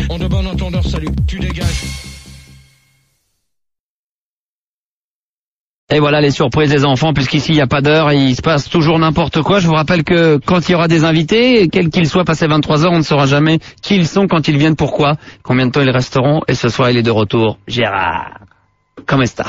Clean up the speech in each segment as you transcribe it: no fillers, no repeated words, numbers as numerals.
En de bon entendeur, salut. Tu dégages. Et voilà les surprises des enfants, puisqu'ici il n'y a pas d'heure et il se passe toujours n'importe quoi. Je vous rappelle que quand il y aura des invités, quels qu'ils soient passés 23h, on ne saura jamais qui ils sont, quand ils viennent, pourquoi, combien de temps ils resteront. Et ce soir il est de retour. Gérard, comment est-ce?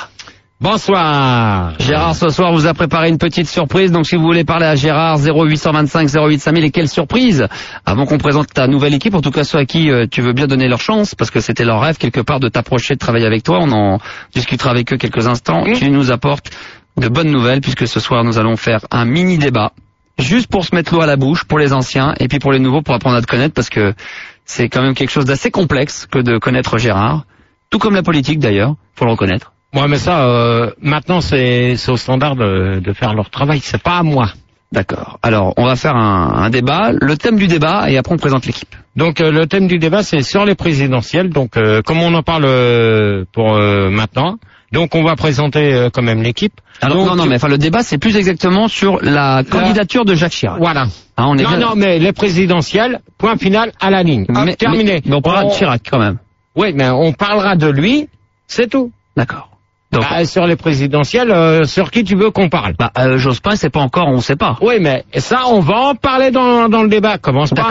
Bonsoir. Gérard, ce soir vous a préparé une petite surprise, donc si vous voulez parler à Gérard, 0825 08 5000. Et quelle surprise! Avant qu'on présente ta nouvelle équipe, en tout cas ceux à qui tu veux bien donner leur chance, parce que c'était leur rêve quelque part de t'approcher, de travailler avec toi, on en discutera avec eux quelques instants. Tu nous apportes de bonnes nouvelles, puisque ce soir nous allons faire un mini débat, juste pour se mettre l'eau à la bouche, pour les anciens, et puis pour les nouveaux, pour apprendre à te connaître, parce que c'est quand même quelque chose d'assez complexe que de connaître Gérard, tout comme la politique d'ailleurs, faut le reconnaître. Ouais, mais ça, maintenant, c'est au standard de faire leur travail. C'est pas à moi. D'accord. Alors, on va faire un débat, le thème du débat, et après on présente l'équipe. Donc, le thème du débat, c'est sur les présidentielles. Donc, comme on en parle pour maintenant, donc on va présenter quand même l'équipe. Alors, donc, non, mais enfin, le débat, c'est plus exactement sur la candidature de Jacques Chirac. Voilà. Hein, on est non, mais les présidentielles, point final à la ligne. Mais, terminé. Mais on parlera de Chirac quand même. Oui, mais on parlera de lui, c'est tout. D'accord. Donc, sur les présidentielles, sur qui tu veux qu'on parle? Jospin, c'est pas encore, on sait pas. Oui, mais ça, on va en parler dans le débat. Commence pas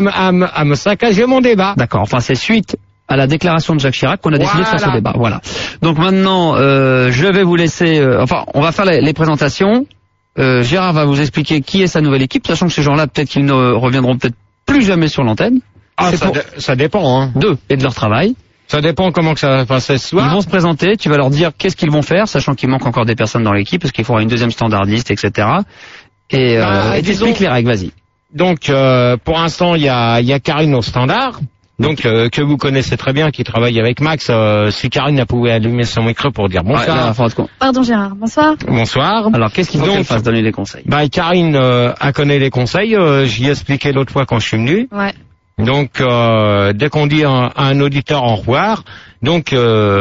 à me saccager mon débat. D'accord. Enfin, c'est suite à la déclaration de Jacques Chirac qu'on a décidé de faire ce débat. Voilà. Donc maintenant, je vais vous laisser. On va faire les présentations. Gérard va vous expliquer qui est sa nouvelle équipe, sachant que ces gens-là, peut-être qu'ils ne reviendront peut-être plus jamais sur l'antenne. Ça dépend, hein. D'eux et de leur travail. Ça dépend comment que ça va passer ce soir. Ils vont se présenter, tu vas leur dire qu'est-ce qu'ils vont faire, sachant qu'il manque encore des personnes dans l'équipe, parce qu'il faudra une deuxième standardiste, etc. Et t'expliques les règles, vas-y. Donc, pour l'instant, il y a Karine au standard, donc que vous connaissez très bien, qui travaille avec Max. Si Karine a pu allumer son micro pour dire bonsoir. Pardon Gérard, bonsoir. Bonsoir. Alors, qu'est-ce qu'il faut qu'elle fasse, donner les conseils? Karine a connaît les conseils, j'y ai expliqué l'autre fois quand je suis venu. Ouais. Donc, dès qu'on dit à un auditeur au revoir, donc,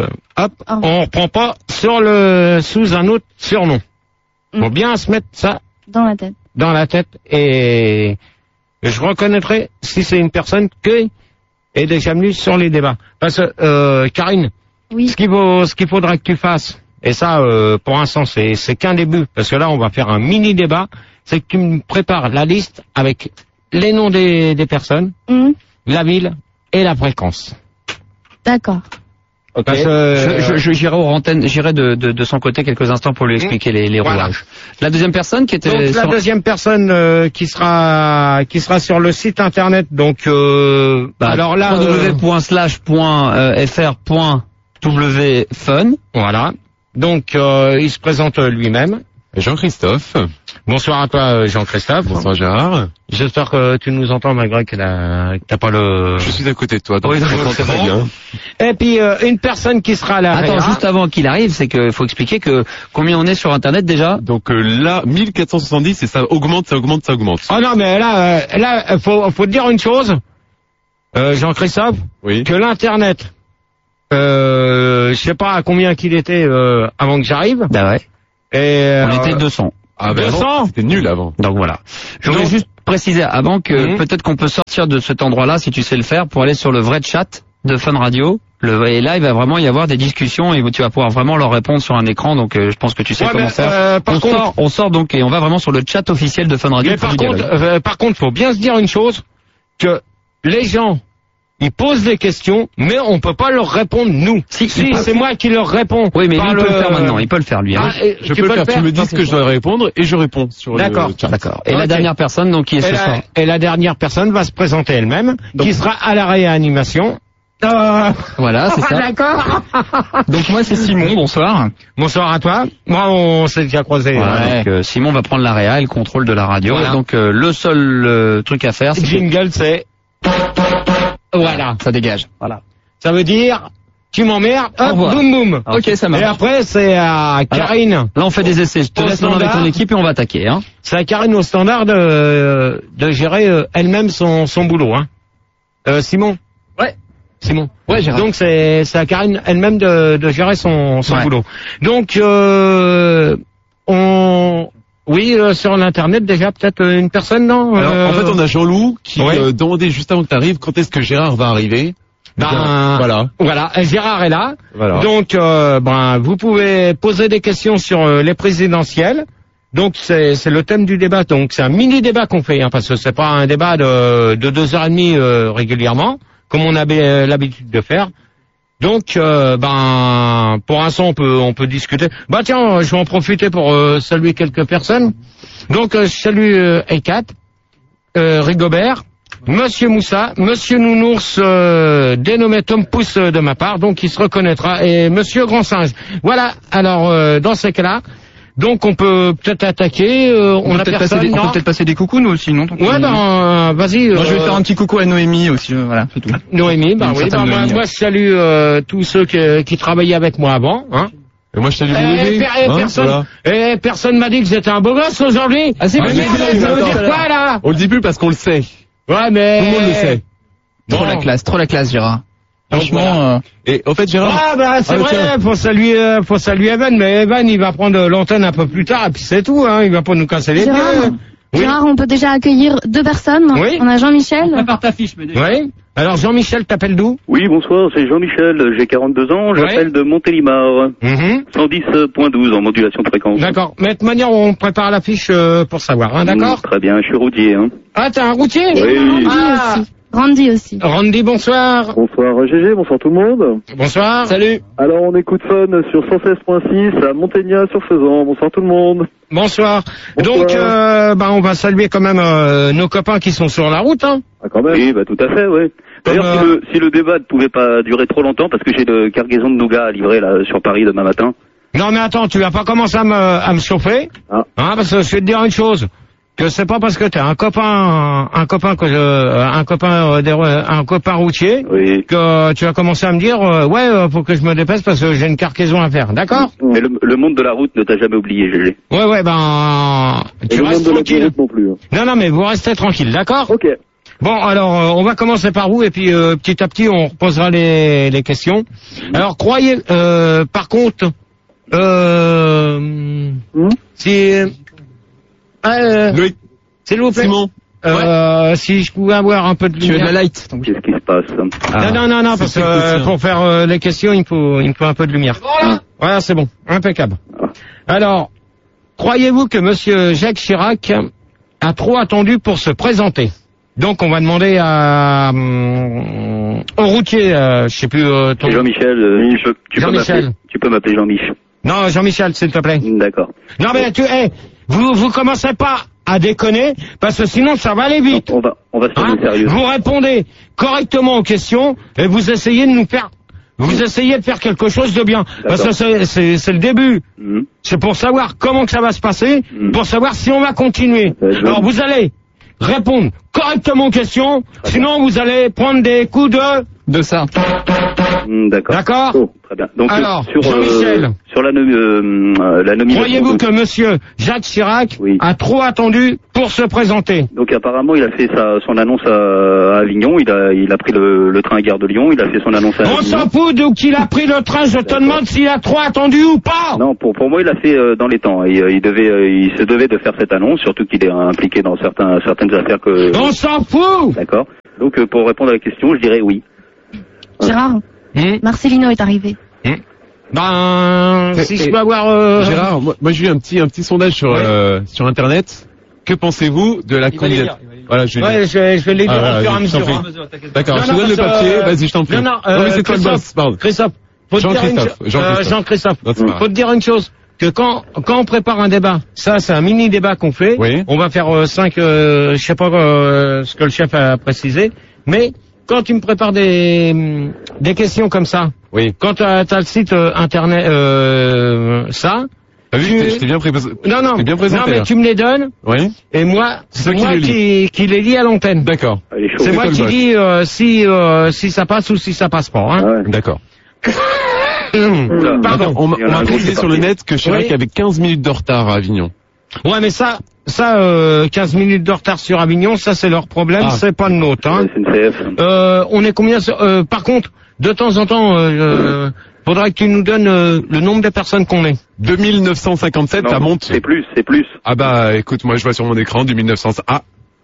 on reprend pas sous un autre surnom. Faut bien se mettre ça dans la tête. Et je reconnaîtrai si c'est une personne qui est déjà venue sur les débats. Parce que, Karine, oui. ce qu'il faudra que tu fasses, et ça, pour l'instant, c'est qu'un début, parce que là, on va faire un mini débat, c'est que tu me prépares la liste avec les noms des personnes, la ville et la fréquence. D'accord. Okay. J'irai de son côté quelques instants pour lui expliquer les roulages. La deuxième personne qui était... Donc, la deuxième personne qui sera sur le site internet, donc... alors là... www.fr.wfun. Voilà. Donc, il se présente lui-même. Jean-Christophe. Bonsoir à toi, Jean-Christophe. Bonsoir, Gérard. J'espère que tu nous entends malgré que t'as pas le... Je suis à côté de toi, donc oui, je t'entends très bien. Et puis, une personne qui sera là. Attends, juste avant qu'il arrive, c'est qu'il faut expliquer que combien on est sur Internet déjà? Donc là, 1470, et ça augmente. Oh non, mais là, faut te dire une chose, Jean-Christophe. Oui. Que l'Internet, je sais pas à combien qu'il était avant que j'arrive. Bah ouais. Et on était 200. Ah ben 200. C'était nul avant. Donc voilà. Je voulais juste préciser avant que peut-être qu'on peut sortir de cet endroit-là, si tu sais le faire, pour aller sur le vrai chat de Fun Radio. Et là, il va vraiment y avoir des discussions et tu vas pouvoir vraiment leur répondre sur un écran. Donc je pense que tu sais comment faire. On sort donc et on va vraiment sur le chat officiel de Fun Radio. Mais par contre, faut bien se dire une chose, que les gens, ils posent des questions, mais on peut pas leur répondre nous. Si c'est moi qui leur réponds. Oui, mais lui, il peut le faire maintenant. Il peut le faire lui. Hein. Je peux le faire. Tu me dis ce que je dois répondre et je réponds sur le chat. D'accord. Et la dernière personne, donc, qui est ce soir. Et la dernière personne va se présenter elle-même, qui sera à la réanimation. Voilà, c'est ça. D'accord. Donc moi, c'est Simon. Bonsoir. Bonsoir à toi. Moi, on s'est déjà croisé. Ouais. Donc, Simon va prendre la réa et le contrôle de la radio. Voilà. Et donc le seul truc à faire, c'est jingle, c'est voilà, ça dégage. Voilà. Ça veut dire, tu m'emmerdes, hop, boum boum. Ok, ça marche. Et après, c'est à Karine. Alors, là, on fait des essais. Je te laisse avec ton équipe et on va attaquer. Hein. C'est à Karine au standard de gérer elle-même son boulot. Hein. Simon. Ouais. Simon. Ouais, Gérard. Donc c'est à Karine elle-même de gérer son boulot. Donc oui, sur l'internet déjà peut-être une personne, non Alors, en fait, on a Jean-Loup qui demandait juste avant que tu arrives quand est-ce que Gérard va arriver. Voilà, Gérard est là. Voilà. Donc, vous pouvez poser des questions sur les présidentielles. Donc, c'est le thème du débat. Donc, c'est un mini débat qu'on fait, parce que c'est pas un débat de 2h30 régulièrement, comme on avait l'habitude de faire. Donc, pour l'instant, on peut discuter. Tiens, je vais en profiter pour saluer quelques personnes. Donc, je salue Ekat, Rigobert, Monsieur Moussa, Monsieur Nounours, dénommé Tom Pouce de ma part, donc il se reconnaîtra, et Monsieur Grand Singe. Voilà, alors, dans ces cas-là, donc on peut peut-être attaquer, on a personne, on peut peut-être passer des coucous, nous aussi, non? Ouais, vas-y. Moi, je vais faire un petit coucou à Noémie aussi, voilà, c'est tout. Noémie, moi je salue tous ceux qui travaillaient avec moi avant, hein. Et moi, je salue Noémie. Personne m'a dit que j'étais un beau gosse aujourd'hui. Ah, c'est ça veut dire quoi, là? On le dit plus parce qu'on le sait. Ouais, mais... Tout le monde le sait. Trop la classe, Gérard. Franchement, Et au fait, Gérard. C'est vrai, faut saluer Evan, mais Evan, il va prendre l'antenne un peu plus tard, et puis c'est tout, hein, il va pas nous casser les pieds. Gérard, on peut déjà accueillir 2 personnes. Oui. On a Jean-Michel. Prépare ta fiche, mais déjà. Oui. Alors, Jean-Michel, t'appelles d'où? Oui, bonsoir, c'est Jean-Michel, j'ai 42 ans, j'appelle de Montélimar, 110.12 en modulation de fréquence. D'accord, mais de toute manière, on prépare la fiche pour savoir, hein, d'accord? Très bien, je suis routier, hein. Ah, t'es un routier? Oui. Randy aussi. Randy, bonsoir. Bonsoir GG, bonsoir tout le monde. Bonsoir. Salut. Alors on écoute Fun sur 116.6 à Montaignac-sur-Faisant. Bonsoir tout le monde. Bonsoir. Donc, on va saluer quand même nos copains qui sont sur la route, hein. Ah, quand même. Oui, tout à fait, oui. D'ailleurs, si le débat ne pouvait pas durer trop longtemps, parce que j'ai de cargaison de nougat à livrer là sur Paris demain matin. Non mais attends, tu vas pas commencer à me chauffer, hein, parce que je vais te dire une chose, que c'est pas parce que t'es un copain routier, oui, que tu vas commencer à me dire faut que je me dépêche parce que j'ai une cargaison à faire, d'accord? Mais le monde de la route ne t'a jamais oublié, GG. Ouais, tu restes tranquille. Non plus. Non, mais vous restez tranquille, d'accord? Ok. Bon, alors, on va commencer par vous, et puis petit à petit, on reposera les questions. Alors, croyez, par contre, si... Loïc. S'il vous plaît. Simon. Si je pouvais avoir un peu de lumière. Tu veux de la light? Qu'est-ce qui se passe? Non, parce que pour faire les questions, il me faut un peu de lumière. Voilà, c'est bon. Impeccable. Alors, croyez-vous que monsieur Jacques Chirac a trop attendu pour se présenter? Donc, on va demander au routier, je sais plus, Jean-Michel, tu peux m'appeler Jean-Mich. Non, Jean-Michel, s'il te plaît. D'accord. Non, mais vous commencez pas à déconner, parce que sinon ça va aller vite. On va se faire sérieux. Vous répondez correctement aux questions, et vous essayez de faire quelque chose de bien. Parce que c'est le début. C'est pour savoir comment que ça va se passer, pour savoir si on va continuer. Alors vous allez répondre correctement aux questions, sinon vous allez prendre des coups de ça. D'accord. D'accord. Oh, très bien. Donc, alors, sur Jean-Michel, la nomination. croyez-vous que monsieur Jacques Chirac a trop attendu pour se présenter? Donc apparemment, il a fait son annonce à Avignon, il a pris le train à Gare de Lyon, il a fait son annonce à Avignon. On s'en fout d'où qu'il a pris le train, je te demande s'il a trop attendu ou pas. Non, pour moi, il a fait dans les temps. Il se devait de faire cette annonce, surtout qu'il est impliqué dans certaines affaires que... On s'en fout. D'accord. Donc pour répondre à la question, je dirais oui. Gérard, Marcelino est arrivé. Si je peux avoir... Gérard, moi j'ai eu un petit sondage sur Internet. Que pensez-vous de la candidature? Voilà, je vais les dire au fur et à mesure. D'accord, je te donne le papier, vas-y, je t'en prie. Non, mais c'est toi le boss, pardon. Christophe, Jean-Christophe, faut te dire une chose, que quand on prépare un débat, ça c'est un mini débat qu'on fait, on va faire 5, je sais pas ce que le chef a précisé, mais quand tu me prépares des questions comme ça, quand t'as le site internet, je t'ai bien présenté. Non, mais tu me les donnes. Oui. Et moi, c'est moi qui les lis à l'antenne. D'accord. C'est moi qui dis si ça passe ou si ça passe pas. Hein. D'accord. Pardon. On m'a précisé sur le net que Chirac avait 15 minutes de retard à Avignon. Ouais, mais ça 15 minutes de retard sur Avignon, ça c'est leur problème, c'est pas le nôtre. Hein. On est combien par contre, de temps en temps, faudrait que tu nous donnes le nombre de personnes qu'on est. 2957, ça monte. C'est plus. Ah bah écoute, moi je vois sur mon écran 2900. Ah.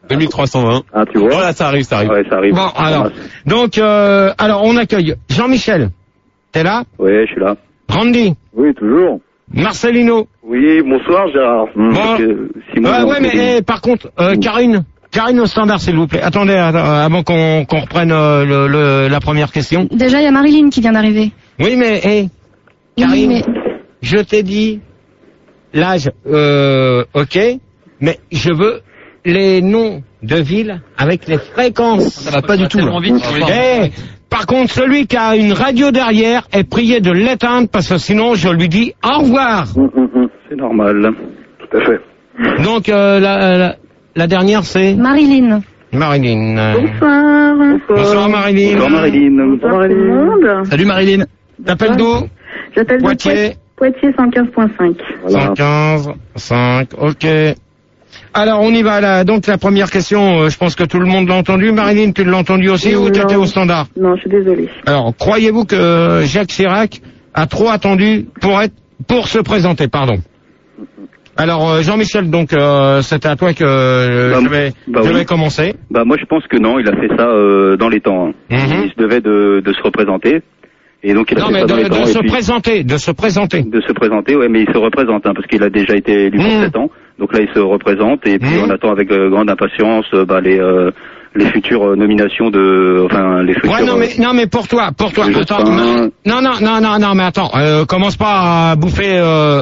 2320. Ah, tu vois. Voilà, ça arrive. Ouais, ça arrive. Bon, alors on accueille Jean-Michel. T'es là? Oui, je suis là. Randy. Oui, toujours. Marcelino. Oui, bonsoir, Gérard. Bon. Mais par contre, Karine au standard, s'il vous plaît. Attendez, avant qu'on reprenne la première question. Déjà, il y a Marilyn qui vient d'arriver. Oui, mais Karine, Oui, je t'ai dit l'âge, ok, mais je veux les noms de villes avec les fréquences. Ça va pas du tout. Par contre, celui qui a une radio derrière est prié de l'éteindre parce que sinon je lui dis au revoir. C'est normal. Tout à fait. Donc la dernière c'est Marilyn. Marilyn. Bonsoir. Bonsoir Marilyn. Bonsoir Marilyn. Bonsoir tout le monde. Salut Marilyn. T'appelles d'où? J'appelle de Poitiers. Poitiers 115.5. Voilà. 115.5, ok. Alors on y va là. Donc la première question, je pense que tout le monde l'a entendu. Marilyn, tu l'as entendu aussi ou tu étais au standard? Non, je suis désolée. Alors, croyez-vous que Jacques Chirac a trop attendu pour se présenter, pardon? Alors, Jean-Michel, donc, c'était à toi que je vais commencer. Bah, moi, je pense que non, il a fait ça, dans les temps, hein. Il se devait de se représenter. Et donc, il a fait ça dans les temps. De se présenter, ouais, mais il se représente, hein, parce qu'il a déjà été élu pour 7 ans. Donc là, il se représente, et puis on attend avec grande impatience, les futures nominations les futures. Ouais, non mais pour toi. Attends, non, mais attends, commence pas à bouffer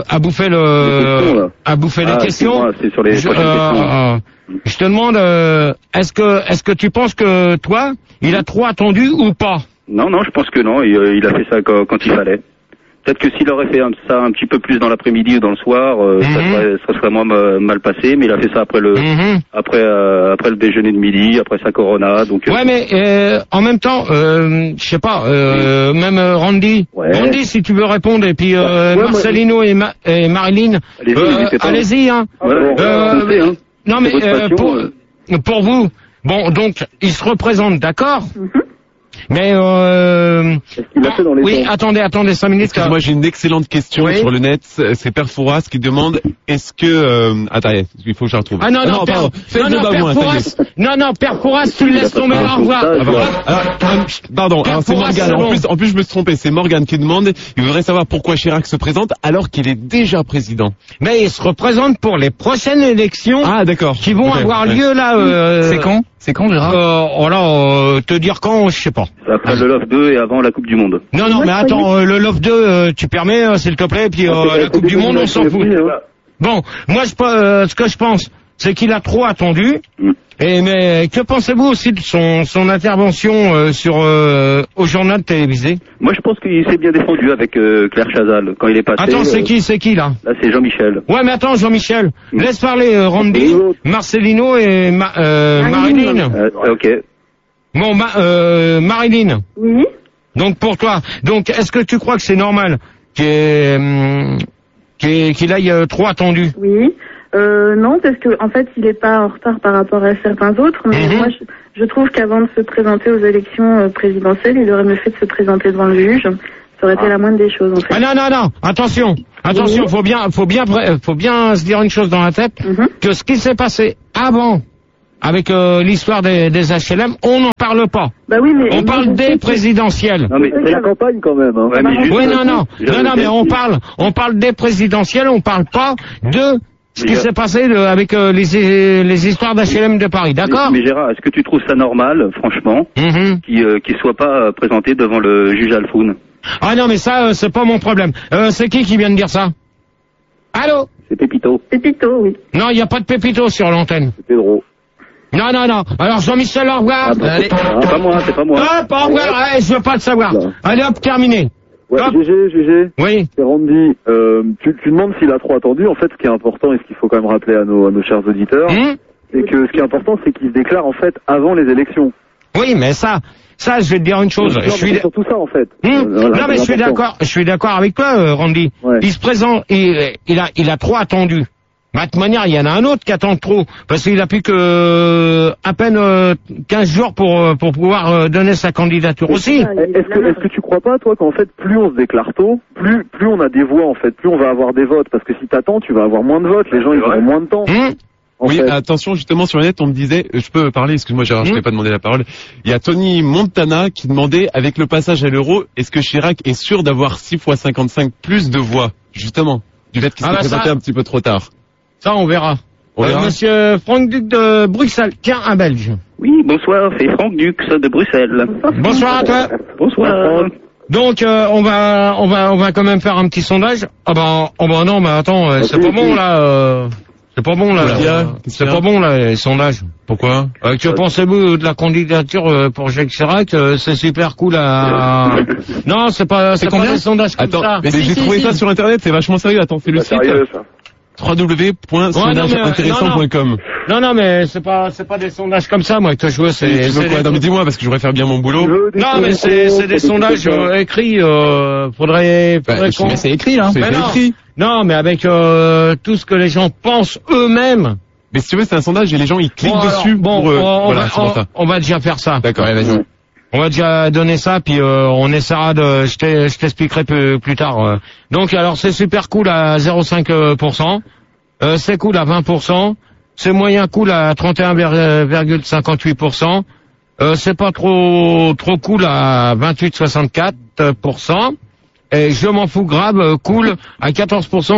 les questions. C'est sur les prochaines questions. Je te demande, est-ce que tu penses que toi, il a trop attendu ou pas? Non, je pense que non, il a fait ça quand il fallait. Peut-être que s'il aurait fait ça un petit peu plus dans l'après-midi ou dans le soir, ça serait moins mal passé, mais il a fait ça après le déjeuner de midi, après sa Corona, donc. Ouais, mais en même temps, je sais pas, même Randy. Ouais. Randy, si tu veux répondre, et puis Marcelino et Marilyn, allez-y, hein. Non, mais pour vous, bon, donc il se représente, d'accord. Mais qu'il a fait dans les oui, temps. attendez 5 minutes. Moi j'ai une excellente question sur le net. C'est Père Fouras qui demande est-ce que attendez, il faut que je la retrouve. Ah non, pardon. Non, Père Fouras, tu le laisses tomber, au revoir. Pardon, alors c'est Morgane. En plus je me suis trompé, c'est Morgane qui demande, il voudrait savoir pourquoi Chirac se présente alors qu'il est déjà président. Mais il se représente pour les prochaines élections. Ah d'accord. Qui vont avoir lieu là. C'est quand Gérard? Te dire quand, je sais pas. Après le Love 2 et avant la Coupe du Monde. Non, mais attends, le Love 2, tu permets, s'il te plaît, puis la Coupe du Monde, on s'en fout. Bon, moi, ce que je pense, c'est qu'il a trop attendu. Mais que pensez-vous aussi de son intervention au journal télévisé? Moi, je pense qu'il s'est bien défendu avec Claire Chazal quand il est passé. Attends, c'est qui là? Là, c'est Jean-Michel. Ouais, mais attends, Jean-Michel, laisse parler Randy, Marcelino et Marilyn. Ok. Bon, Marilyn. Oui. Donc pour toi, est-ce que tu crois que c'est normal qu'il aille trop attendu? Oui. Non, parce que en fait, il est pas en retard par rapport à certains autres. Mais moi, je trouve qu'avant de se présenter aux élections présidentielles, il aurait mieux fait de se présenter devant le juge. Ça aurait été la moindre des choses, en fait. Ah non, attention, faut bien se dire une chose dans la tête, que ce qui s'est passé avant, avec l'histoire des HLM, on n'en parle pas. Bah oui, mais on parle des présidentielles. Non, mais c'est la campagne quand même, hein. Oui, non, mais on parle des présidentielles, on parle pas de ce qui s'est passé avec les histoires d'HLM de Paris, d'accord? Mais Gérard, est-ce que tu trouves ça normal, franchement, qu'il soit pas présenté devant le juge Alfoun? Ah non, mais ça, c'est pas mon problème. C'est qui vient de dire ça? Allô? C'est Pépito. Pépito, oui. Non, il n'y a pas de Pépito sur l'antenne. C'est Pedro. Non. Alors Jean-Michel, au revoir. Allez. C'est pas moi. Hop, au revoir. Je veux pas le savoir. Non. Allez, hop, terminé. Ouais, GG. Oui. C'est Randy. Tu demandes s'il a trop attendu. En fait, ce qui est important et ce qu'il faut quand même rappeler à nos chers auditeurs, c'est que ce qui est important, c'est qu'il se déclare en fait avant les élections. Oui, mais ça, je vais te dire une chose. C'est surtout ça en fait. Non, mais je suis d'accord avec toi, Randy. Ouais. Il se présente, il a trop attendu. De toute manière, il y en a un autre qui attend trop, parce qu'il a plus que à peine 15 jours pour pouvoir donner sa candidature aussi. Est-ce que tu crois pas, toi, qu'en fait, plus on se déclare tôt, plus on a des voix, en fait, plus on va avoir des votes, parce que si t'attends, tu vas avoir moins de votes, les gens ils auront moins de temps. Oui, attention, justement, sur le net, on me disait, je peux parler, excuse-moi Gérard, je t'ai pas demandé la parole. Il y a Tony Montana qui demandait, avec le passage à l'euro, est-ce que Chirac est sûr d'avoir 6 fois 55 plus de voix, justement, du fait qu'il s'est présenté un petit peu trop tard? Ça, on verra. Monsieur Franck Duc de Bruxelles, tiens, un Belge. Oui, bonsoir, c'est Franck Dux de Bruxelles. Bonsoir à toi. Bonsoir. Donc, on va quand même faire un petit sondage. Non, mais attends, c'est pas bon, là, c'est pas bon, là. C'est pas bon, là, les sondages. Pourquoi? Que pensez-vous de la candidature pour Jacques Chirac? C'est super cool à... Non, c'est pas des sondages comme ça. Mais j'ai trouvé ça sur Internet, c'est vachement sérieux. Attends, c'est le site. www.sondageintéressant.com. Non, mais c'est pas des sondages comme ça, moi, que je veux, c'est quoi? Non, mais dis-moi, parce que je voudrais faire bien mon boulot. Non, mais c'est des sondages écrits, faudrait qu'on... Mais c'est écrit, là. C'est écrit. Non, mais avec tout ce que les gens pensent eux-mêmes. Mais si tu veux, c'est un sondage et les gens, ils cliquent dessus. On va déjà faire ça. D'accord, vas-y. On va déjà donner ça, puis on essaiera de... Je t'expliquerai plus tard. Donc, alors, c'est super cool à 0,5%. C'est cool à 20%. C'est moyen cool à 31,58%. C'est pas trop cool à 28,64%. Et je m'en fous grave, cool à 14%,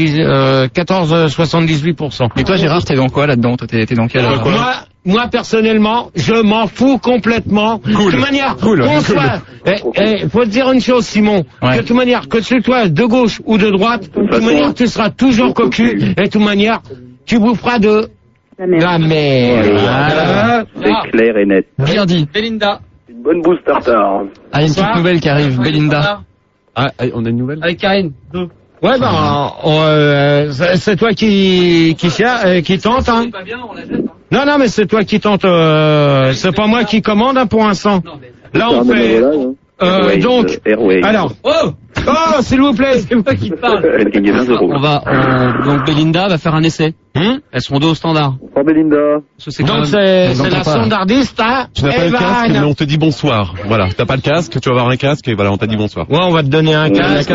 14,78%. Et toi, Gérard, t'es dans quoi là-dedans? T'es dans quel? Moi, personnellement, je m'en fous complètement. Cool. De toute manière, faut te dire une chose, Simon. Ouais. De toute manière, que tu sois de gauche ou de droite, de toute manière, tu seras toujours cocu. Et de toute manière, tu boufferas de la merde. C'est clair et net. Bien dit. Belinda. Une bonne bouse tartare. Ah, une petite nouvelle qui arrive, Belinda. Ah, on a une nouvelle? Avec Karine. Ouais, c'est toi qui tente, hein. Pas bien, on la jette. Non, mais c'est toi qui tente, c'est pas moi qui commande, hein, pour l'instant. Là, on fait, donc, alors, s'il vous plaît. C'est moi qui parle. Elle gagne 20 euros. Donc Belinda va faire un essai. Elles seront deux au standard. Oh, Belinda. Donc c'est la standardiste, hein. Tu n'as pas le casque, mais on te dit bonsoir. Voilà, t'as pas le casque, tu vas avoir un casque et voilà, on t'a dit bonsoir. Ouais, on va te donner un casque.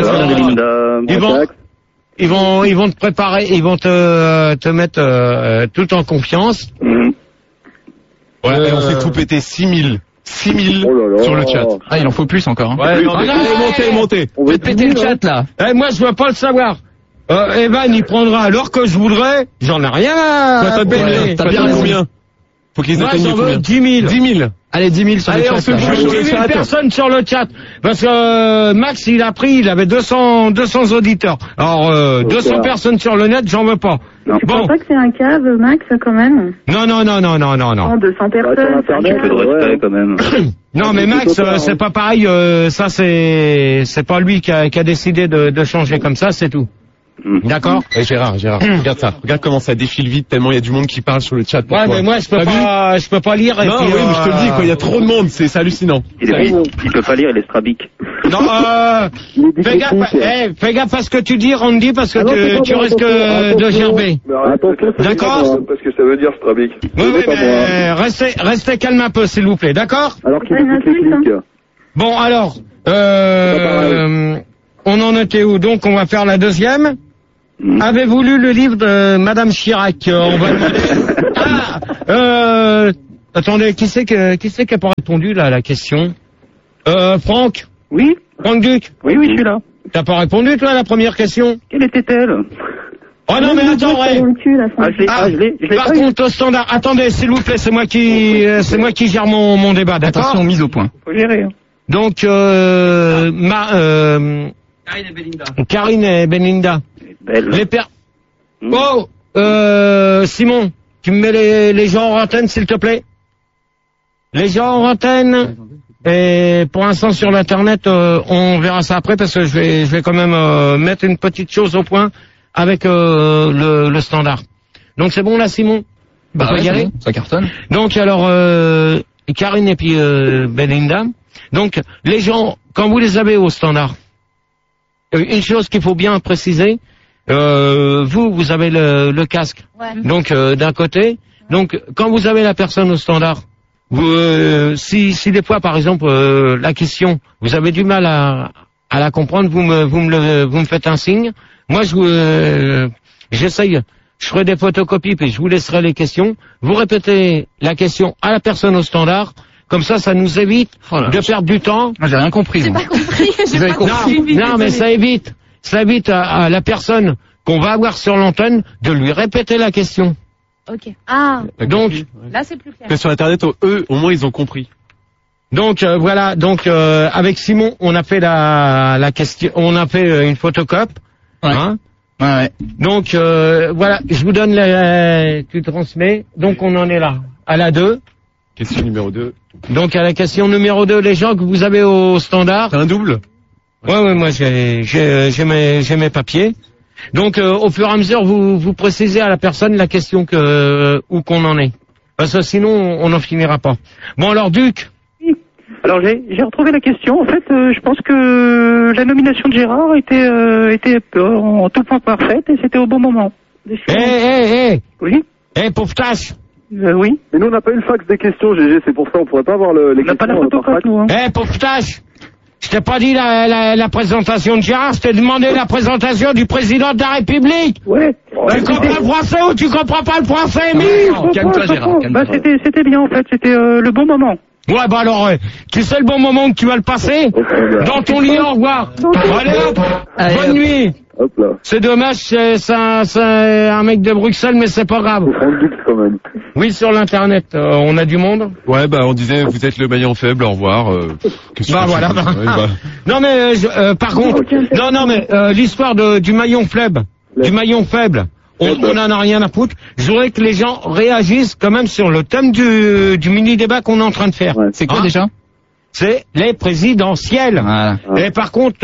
Ils vont te préparer, ils vont te mettre tout en confiance. Ouais, on fait tout péter 6000 sur le chat. Ah, il en faut plus encore. Hein. Ouais, montez. Faites péter le chat là. Moi, je veux pas le savoir. Evan, il prendra alors que je voudrais. J'en ai rien à payer. T'as bien combien? Faut qu'ils atteignent combien? 10 000. 10 000. Allez, 10 000 sur le chat. On se joue 10 000 personnes sur le chat. Parce que Max, il avait 200 auditeurs. Alors, 200 personnes sur le net, j'en veux pas. Non. Tu penses pas que c'est un cave, Max, quand même? Non. 200 personnes. Un petit peu de respect, quand même. Non, mais Max, c'est pas pareil. Ça, c'est pas lui qui a décidé de changer comme ça, c'est tout. D'accord. Et Gérard, regarde ça. Regarde comment ça défile vite tellement il y a du monde qui parle sur le chat. Ouais, mais moi je peux pas lire. Non, oui, mais je te le dis, quoi, il y a trop de monde, c'est hallucinant. Il peut pas lire, il est strabique. Non, fais gaffe à ce que tu dis, Randy, parce que tu risques de gerber. D'accord? Parce que ça veut dire strabique. Oui, mais restez calme un peu, s'il vous plaît, d'accord? Alors qu'il écoute les clics. Bon, alors, on en était où? Donc, on va faire la deuxième. Avez-vous lu le livre de Madame Chirac? On va demander. Attendez, qui c'est qui a pas répondu là à la question? Franck? Oui. Franck Duc? Oui, je suis là. T'as pas répondu toi à la première question? Quelle était-elle? Oh non, mais attends, je l'ai par contre, au standard, attendez, s'il vous plaît, c'est moi qui gère mon débat, d'accord? Attention, mise au point. Faut gérer. Hein. Donc, Karine et Belinda. Belle. Oh, Simon, tu me mets les gens en antenne, s'il te plaît? Les gens en antenne. Et pour l'instant, sur l'internet, on verra ça après parce que je vais quand même mettre une petite chose au point avec le standard. Donc c'est bon là, Simon? Bah ouais, y aller? bon, ça cartonne. Donc alors, Karine et puis Belinda. Donc les gens, quand vous les avez au standard, une chose qu'il faut bien préciser, vous avez le casque. Ouais. Donc d'un côté, donc quand vous avez la personne au standard, vous, si des fois par exemple la question, vous avez du mal à la comprendre, vous me faites un signe. Moi j'essaye je ferai des photocopies, puis je vous laisserai les questions. Vous répétez la question à la personne au standard. Comme ça nous évite de perdre du temps. Ah, j'ai rien compris. J'ai pas compris. Vous avez compris. Non, mais ça évite à la personne qu'on va avoir sur l'antenne de lui répéter la question. Ok. Ah. Donc, là c'est plus clair. Que sur Internet, eux, au moins, ils ont compris. Donc voilà. Donc avec Simon, on a fait la question, on a fait une photocope. Ouais. Hein. Ouais. Donc voilà, je vous donne tu transmets. Donc on en est là à la 2. Question numéro 2. Donc à la question numéro 2, les gens que vous avez au standard. C'est un double? Ouais, moi j'ai mes papiers. Donc au fur et à mesure, vous précisez à la personne la question où qu'on en est. Parce que sinon on n'en finira pas. Bon alors Duc. Alors j'ai retrouvé la question. En fait, je pense que la nomination de Gérard était en tout point parfaite et c'était au bon moment. Oui. Pauvre tâche. Oui. Mais nous on n'a pas eu le fax des questions, GG, c'est pour ça on pourrait pas avoir les questions. On n'a pas la photo par fax. Nous. Pauvre tâche. Je t'ai pas dit la présentation de Gérard, je t'ai demandé la présentation du président de la République. Ouais. Tu comprends le français ou tu comprends pas le français, Calme-toi, Gérard. C'était bien en fait, c'était le bon moment. Ouais, bah alors, tu sais le bon moment que tu vas le passer dans ton lit, au revoir. Allez hop, bonne nuit. Hop là. C'est dommage, c'est un mec de Bruxelles, mais c'est pas grave. Quand même. Oui, sur l'internet, on a du monde. Ouais, on disait, vous êtes le maillon faible, au revoir. Voilà. Non mais, par contre, non mais l'histoire du maillon faible, on en a rien à foutre. Je voudrais que les gens réagissent quand même sur le thème du mini-débat qu'on est en train de faire. Ouais. C'est quoi déjà? C'est les présidentielles. Voilà. Et par contre,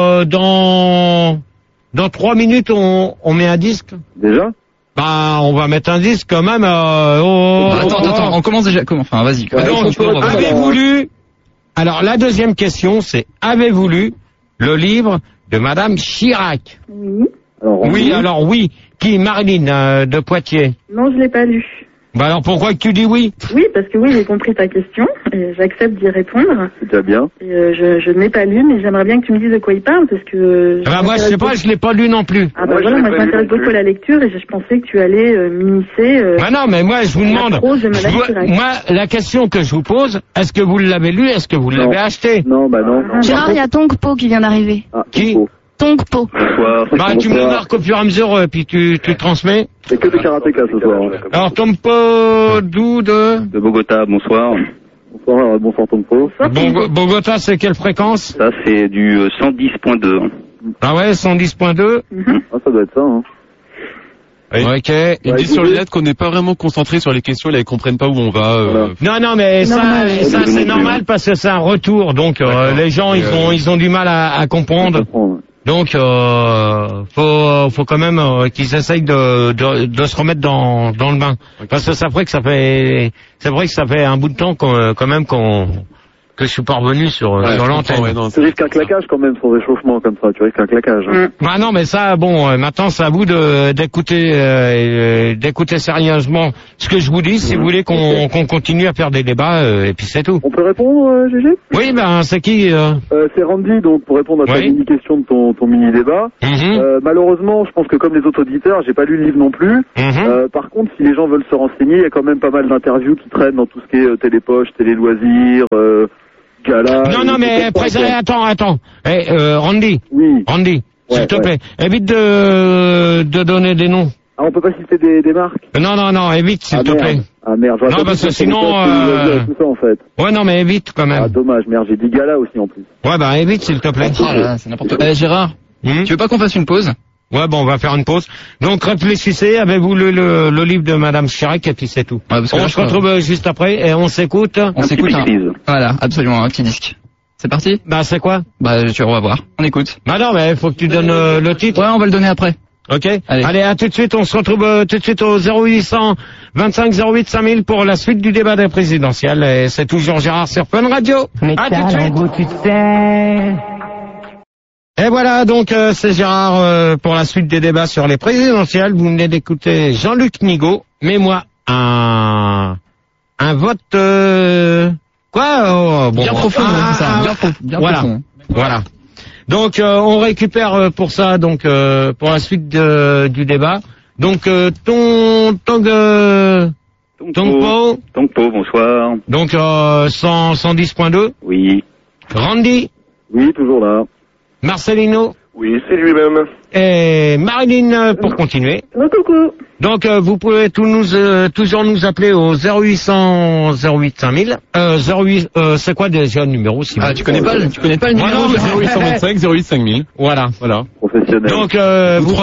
dans 3 minutes, on met un disque. Déjà? On va mettre un disque quand même. Attends, on commence déjà. Comment? Enfin, vas-y. Donc, avez-vous lu? Alors, la deuxième question, c'est avez-vous lu le livre de Madame Chirac? Oui. Alors oui. Qui? Marilyn de Poitiers? Non, je l'ai pas lu. Alors pourquoi que tu dis oui? Oui, parce que oui, j'ai compris ta question et j'accepte d'y répondre. C'est déjà bien. Et je ne l'ai pas lu, mais j'aimerais bien que tu me dises de quoi il parle, parce que... moi, je sais pas, je l'ai pas lu non plus. Ah voilà, moi je m'intéresse beaucoup à la lecture et je pensais que tu allais m'initier... non, mais moi, je vous demande... Moi, la question que je vous pose, est-ce que vous l'avez lu, est-ce que vous l'avez acheté? Non, non. Gérard, il y a Tongpo qui vient d'arriver. Qui? Tongpo. Tu me le marques au fur et à mesure, puis tu transmets. C'est que des karatékas ce soir. Alors, Tongpo, d'où de Bogota, bonsoir. Bonsoir Tongpo. Bogota, c'est quelle fréquence? Ça, c'est du 110.2. Ah ouais, 110.2. Ça doit être ça, hein. Oui. Ok. Ils disent sur le net qu'on n'est pas vraiment concentré sur les questions, là, ils comprennent pas où on va. Non, mais ça c'est normal parce que c'est un retour, donc les gens ils ont du mal à comprendre. Donc faut quand même qu'ils essayent de se remettre dans le bain, parce que c'est vrai que ça fait un bout de temps quand même que je suis pas revenu sur l'antenne. Tu risques un claquage quand même sur réchauffement comme ça, tu risques un claquage. Bah non, mais ça, maintenant c'est à vous d'écouter sérieusement ce que je vous dis, si vous voulez qu'on continue à faire des débats, et puis c'est tout. On peut répondre, GG? Oui, c'est qui c'est Randy, donc pour répondre à ta mini-question de ton mini-débat. Malheureusement, je pense que comme les autres auditeurs, j'ai pas lu le livre non plus. Par contre, si les gens veulent se renseigner, il y a quand même pas mal d'interviews qui traînent dans tout ce qui est télépoche, télé-loisirs, gala... Non, mais attends. Randy. Oui. Randy, s'il te plaît, évite de donner des noms. Ah, on peut pas citer des marques? Non, évite, s'il te plaît. Ah merde, non, parce que sinon... tout ça, en fait. Ouais, non, mais évite quand même. Ah, dommage, merde, j'ai dit gala aussi en plus. Ouais, évite, s'il te plaît. Oh là, c'est n'importe quoi. Gérard, tu veux pas qu'on fasse une pause? Ouais, on va faire une pause. Donc, réfléchissez, avez-vous le livre de Madame Chirac, et puis c'est tout. Ouais, on se retrouve juste après, et on s'écoute. On s'écoute, voilà, absolument, un petit disque. C'est parti? C'est quoi? Tu vas voir. On écoute. Non, mais faut que tu donnes le titre. Ouais, on va le donner après. Ok. Allez, à tout de suite. On se retrouve tout de suite au 0800 25 08 5000 pour la suite du débat des présidentielles. Et c'est toujours Gérard sur Fun Radio. À tout de suite. Et voilà, donc c'est Gérard pour la suite des débats sur les présidentielles. Vous venez d'écouter Jean-Luc Nigaud. Mais moi, un vote... bien profond, c'est ça. Bien profond. Voilà. Donc on récupère pour ça, pour la suite du débat. Donc, Tongpo, bonsoir. Donc, 110.2. Oui. Randy. Oui, toujours là. Marcelino. Oui, c'est lui-même. Et Marilyn pour continuer. Coucou. Donc vous pouvez toujours nous appeler au 0800 08 5000. 08 c'est quoi déjà le numéro si tu connais pas le numéro 0825 08 5000. Voilà. Professionnel. Donc vous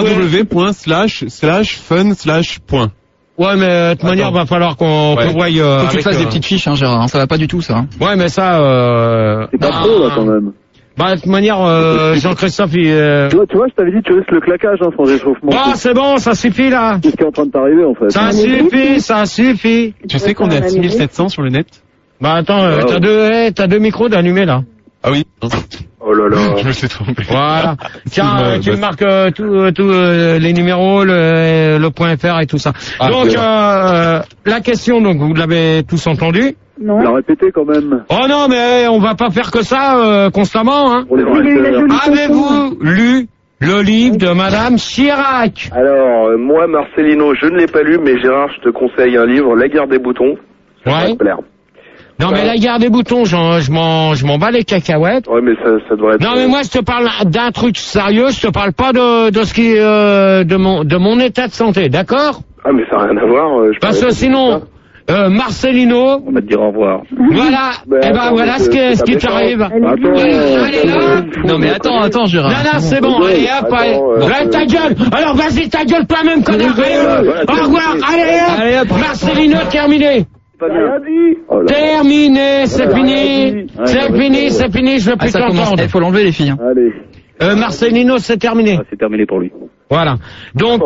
www.fun/point. Ouais, mais de toute manière, va falloir qu'on voie. Faut que tu te fasses des petites fiches, hein, Gérard. Hein, ça va pas du tout, ça. Hein. Ouais, mais ça. C'est pas trop là quand même. Bah, de toute manière, Jean-Christophe, il... Tu vois, je t'avais dit, tu laisses le claquage, hein, sans réchauffement. Ah, c'est bon, ça suffit, là. Qu'est-ce qui est en train de t'arriver, en fait? Ça suffit. Tu sais qu'on est à 6700 sur le net? Bah, attends, t'as deux micros d'allumés, là. Ah oui. Oh là là. Je me suis trompé. Voilà. Tiens, tu marques tous les numéros, le point .fr et tout ça. Donc, la question, donc, vous l'avez tous entendu? Non. La répéter quand même. Oh non, mais on va pas faire que ça constamment, hein. Avez-vous lu le livre de Madame Chirac? Alors, moi, Marcelino, je ne l'ai pas lu, mais Gérard, je te conseille un livre, La guerre des boutons. Ouais. Non, mais la guerre des boutons, je m'en bats les cacahuètes. Ouais, mais ça devrait être... Non, mais moi, je te parle d'un truc sérieux, je te parle pas de ce qui, de mon état de santé, d'accord? Ah, mais ça n'a rien à voir. Parce que sinon... Marcelino. On va te dire au revoir. Voilà. Eh ben voilà ce qui t'arrive. Allez là. Non mais attends Gérard. Non, c'est bon. Allez hop. Là ta gueule. Alors vas-y ta gueule toi-même connard. Au revoir. Allez hop. Marcelino terminé. Terminé. C'est fini. C'est fini. Je veux plus t'entendre. Il faut l'enlever les filles. Allez. Marcelino c'est terminé. C'est terminé pour lui. Voilà. Donc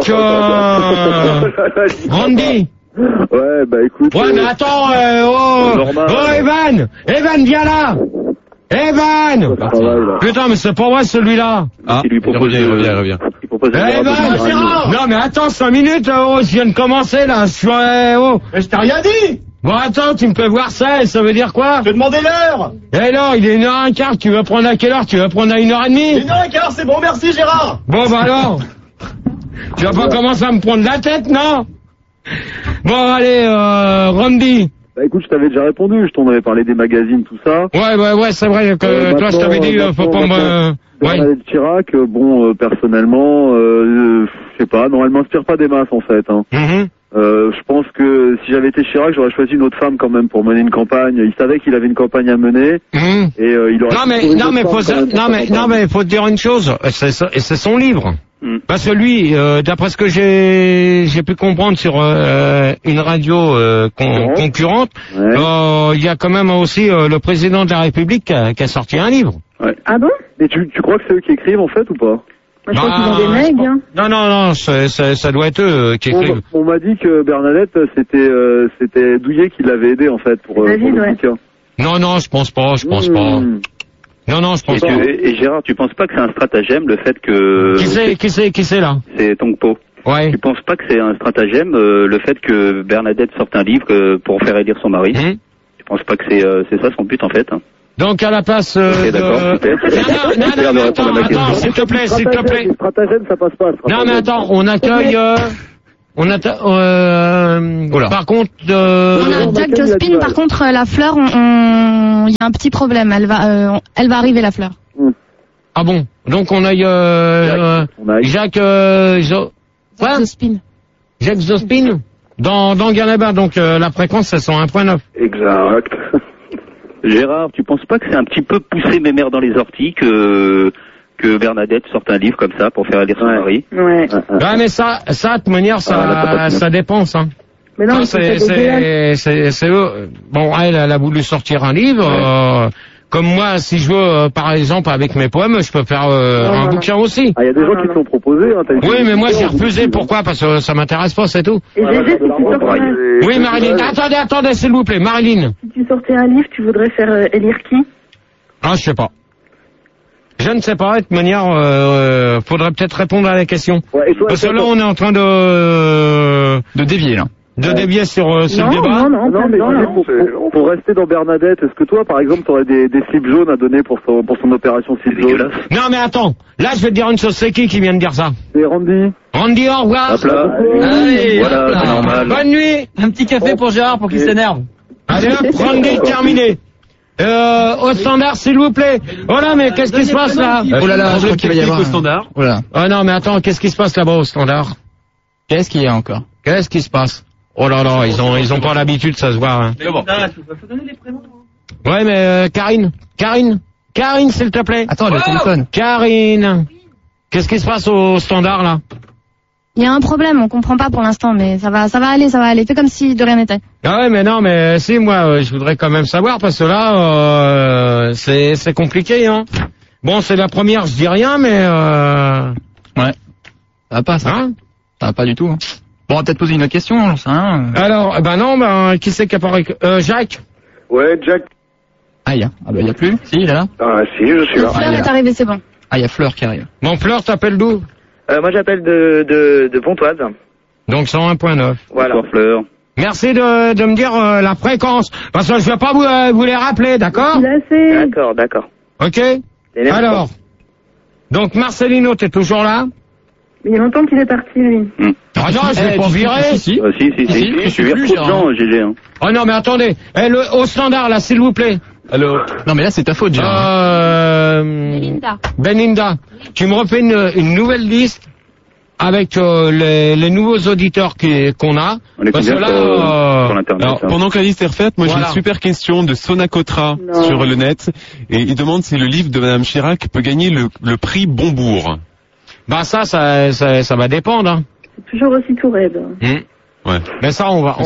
Randy. Ouais, bah écoute. Ouais, mais attends, Evan, viens là. Evan. Putain, mais c'est pas vrai celui-là. Ah, il revient. Il propose Evan, non mais attends 5 minutes, je viens de commencer là. Mais je t'ai rien dit. Bon attends, tu me fais voir ça, et ça veut dire quoi? Je te demandais l'heure. Et alors, il est 1h15, tu veux prendre à quelle heure? Tu veux prendre à 1h30? 1h15, c'est bon, merci Gérard. Bon bah alors. Tu vas pas commencer à me prendre la tête, non? Bon allez, Randy. Bah écoute, je t'avais déjà répondu, je t'en avais parlé des magazines, tout ça. Ouais, c'est vrai que toi je t'avais dit, faut pas me... Bernadette Chirac, personnellement, je sais pas, non, elle m'inspire pas des masses en fait. Hein. Je pense que si j'avais été Chirac, j'aurais choisi une autre femme quand même pour mener une campagne. Il savait qu'il avait une campagne à mener. Et il aurait... Non mais faut te dire une chose, c'est son livre. Parce que lui, d'après ce que j'ai pu comprendre sur une radio concurrente, il y a quand même aussi le président de la République qui a sorti un livre. Ouais. Ah bon? Et tu crois que c'est eux qui écrivent en fait ou pas? Moi, je crois qu'ils ont des mecs, hein. Non, ça doit être eux qui écrivent. On m'a dit que Bernadette, c'était Douillet qui l'avait aidé en fait pour le bouquin. Non, je pense pas. Non, je pense pas. Et Gérard, tu penses pas que c'est un stratagème le fait que... Qui c'est là? C'est Tongpo. Ouais. Tu penses pas que c'est un stratagème le fait que Bernadette sorte un livre pour faire élire son mari? Tu penses pas que c'est ça son but en fait? Donc à la place d'accord, super. Non, attends, s'il te plaît. Stratagème, ça passe pas. Non, mais attends, on accueille... par contre... On a Jack Jospin, par contre, la fleur, il y a un petit problème. Elle va arriver, la fleur. Ah bon? Donc on a Jacques Jospin. Jacques Jospin dans Galabin, donc la fréquence c'est 101.9. Exact. Gérard, tu penses pas que c'est un petit peu pousser mes mères dans les orties que Bernadette sorte un livre comme ça pour faire élire son mari? Ouais. Ouais, mais ça, de toute manière, ça dépense, hein. Mais non, c'est eux. Bon, elle a voulu sortir un livre, comme moi, si je veux, par exemple, avec mes poèmes, je peux faire un bouquin aussi. Ah, il y a des gens qui te l'ont proposé, hein. Oui, mais moi, j'ai refusé. Pourquoi? Parce que ça m'intéresse pas, c'est tout. Et Gégé, si tu sortais Oui, Marilyn. Attendez, s'il vous plaît, Marilyn. Si tu sortais un livre, tu voudrais faire élire qui? Ah, je sais pas. Je ne sais pas, de toute manière, faudrait peut-être répondre à la question. Ouais, et toi, parce que là, on est en train de dévier, là. de dévier sur le débat. Non, pour rester dans Bernadette, est-ce que toi, par exemple, t'aurais des slips jaunes à donner pour son opération slip jaune? Non, mais attends, là, je vais te dire une chose, c'est qui vient de dire ça? C'est Randy. Randy, au revoir. Hop là. Allez, Voilà, c'est normal. Bonne nuit. un petit café pour Gérard pour qu'il s'énerve. Allez hop, Randy, terminé. Au standard, s'il vous plaît. Oh là, mais qu'est-ce qui se passe là? Oh là là, je crois qu'il va y avoir au standard. Oh là. Oh non, mais attends, qu'est-ce qui se passe là-bas au standard? Qu'est-ce qu'il y a encore? Qu'est-ce qui se passe? Oh là là, ils ont pas l'habitude, ça se voit. Hein. Bon. Faut donner les prénoms. Ouais, mais Karine, s'il te plaît. Attends, le téléphone. Karine, qu'est-ce qui se passe au standard là? Il y a un problème, on comprend pas pour l'instant, mais ça va aller. Fais comme si de rien n'était. Ah ouais, mais non, mais si, moi, je voudrais quand même savoir, parce que là, c'est compliqué, hein. Bon, c'est la première, je dis rien, mais Ouais. Ça va pas, ça. Hein? Ça va pas du tout. Hein. Bon, on va peut-être poser une autre question, j'en sais rien. Alors, non, qui c'est qui a parlé? Jacques? Ouais, Jack. Ah, il y a plus? Si, il est là. Ah, si, je suis là. Fleur est arrivée, c'est bon. Ah, il y a Fleur qui arrive. Mon Fleur, t'appelles d'où? Moi, j'appelle de Pontoise. Donc 101.9. Voilà. Bonsoir, Fleur. Merci de me dire la fréquence, parce que je vais pas vous les rappeler, d'accord? D'accord. Ok? Alors, donc Marcelino, t'es toujours là? Il y a longtemps qu'il est parti, lui. Ah non, je l'ai pas viré. Si, je suis vers trop de gens, GG. Hein. Oh non, mais attendez, au standard, là, s'il vous plaît. Alors, Non, mais là, c'est ta faute, Gérard. Beninda, tu me refais une nouvelle liste avec les nouveaux auditeurs qu'on a. On est Parce que combien là, sur l'Internet alors, hein. pendant que la liste est refaite, moi j'ai Voilà. une super question de Sonacotra Non. sur le net, et il demande si le livre de Madame Chirac peut gagner le prix Bonbourg. bah ça va dépendre. Hein. C'est toujours aussi tout raide. Ouais. Mais ça,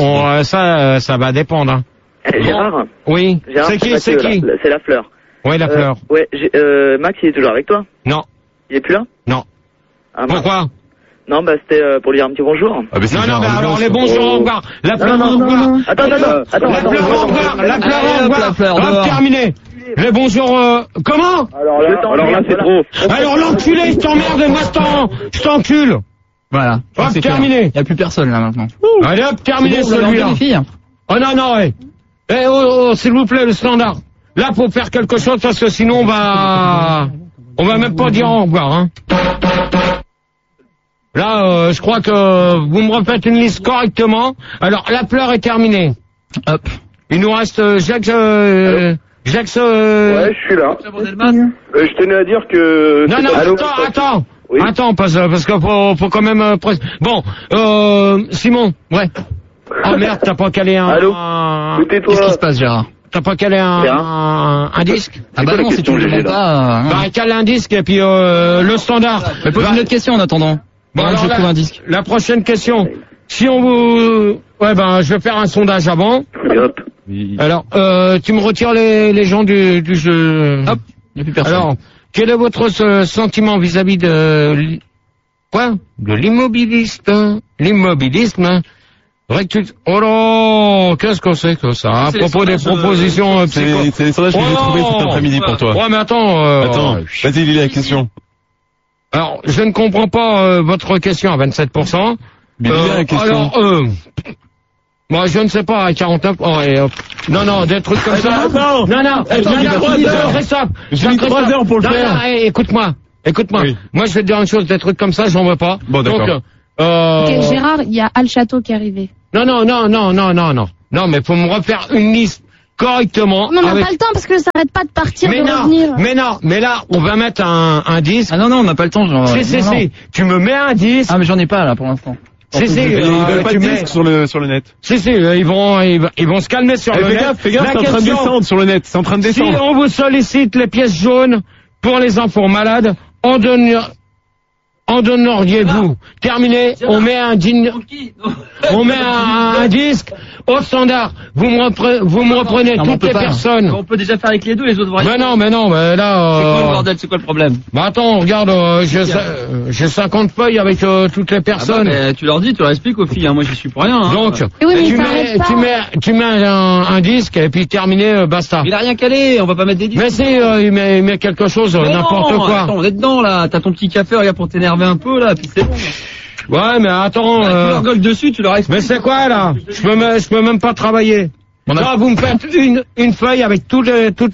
ça va dépendre. Hein. Gérard? Oui. Gérard, C'est qui? C'est la Fleur. Oui, la Fleur. Ouais, Max, il est toujours avec toi? Non. Il est plus là? Non. Ah, mince. Pourquoi? Non, bah c'était pour lui dire un petit bonjour. Ah, mais c'est Non, Gérard mais alors Lublanc, les ça. bonjours au revoir. La Fleur au revoir. Attends. La Fleur au revoir. La Fleur au revoir. la Fleur, Hop, dehors. terminé. Les bonjours. Comment? Alors là, c'est trop. Alors l'enculé, je t'emmerde et moi je t'encule. Voilà. Hop, C'est clair. terminé. Il y a plus personne, là, maintenant. Allez hop, terminé Vous avez celui-là. entendu, les filles? Oh non, ouais. Oh, s'il vous plaît, le standard. Là, faut faire quelque chose parce que sinon on va même pas dire au revoir, hein. Là, je crois que vous me refaites une liste correctement. Alors, la Fleur est terminée. Hop. Il nous reste Jacques. Ouais, je suis là. Je tenais à dire que... Non, attends. Oui. Attends, parce que faut quand même... Bon, Simon. Ouais. Oh merde, t'as pas calé un... Allô Qu'est-ce qui se passe, Gérard? T'as pas calé un disque? Ah bah non, si tu ne pas... Bah, cale un disque et puis le standard. Mais pose une autre question en attendant. Bon, alors, je trouve un disque. La prochaine question. Si on vous... Ouais, ben, je vais faire un sondage avant. Et hop. Alors, tu me retires les gens du jeu. Hop, il n'y a plus personne. Alors, quel est votre sentiment vis-à-vis de... Quoi? De l'immobiliste. L'immobilisme. Oh là, qu'est-ce que c'est que ça? À propos des propositions psycho... C'est les sondages que j'ai trouvés cet après-midi pour toi. Ouais, mais attends... Attends, vas-y, lis la question. Alors, je ne comprends pas votre question à 27%. Mais lis la question. Alors, moi, je ne sais pas, à 49... Oh, et, non, des trucs comme ça... Attends. Non, Christophe. J'ai mis 3 heures pour le faire. Non, écoute-moi. Oui. Moi, je vais te dire une chose, des trucs comme ça, j'en veux pas. Bon, d'accord. Donc, Ok, Gérard, il y a Al Château qui est arrivé. Non, mais faut me refaire une liste correctement. Non, on n'a pas le temps parce que ça n'arrête pas de partir, de revenir. Mais là, on va mettre un disque. Ah non, on n'a pas le temps, genre. Si. Tu me mets un disque. Ah, mais j'en ai pas, là, pour l'instant. Si, Ils veulent pas de disque sur le net. Si, ils vont se calmer sur le net. Fais gaffe, c'est en train de descendre sur le net. C'est en train de descendre. Si on vous sollicite les pièces jaunes pour les enfants malades, en donneriez-vous? Terminé, on met un disque au standard. Vous me reprenez toutes les personnes. On peut déjà faire avec les deux, les autres vont Mais non, mais là... C'est quoi le bordel, c'est quoi le problème? Bah attends, regarde, j'ai 50 feuilles avec toutes les personnes. Ah bah, tu leur dis, tu leur expliques aux filles, hein. Moi j'y suis pour rien. Hein. Donc, oui, tu mets un disque et puis terminé, basta. Il a rien calé, on va pas mettre des disques. Mais si, il met quelque chose, n'importe quoi. Attends, on est dedans là, t'as ton petit café, regarde pour t'énerver un peu là, puis c'est bon. Ouais, mais attends. Tu leur gueules dessus, tu leur expliques. Mais c'est quoi là? Je peux même pas travailler. Là, vous me faites une feuille avec toutes